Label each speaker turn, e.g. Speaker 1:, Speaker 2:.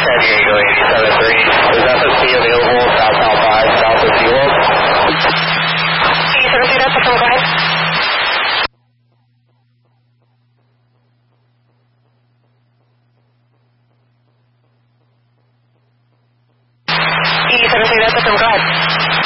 Speaker 1: San Diego 87-3. Is FSP available southbound 5 south of SeaWorld?
Speaker 2: 87-3, that's go ahead. That's go ahead.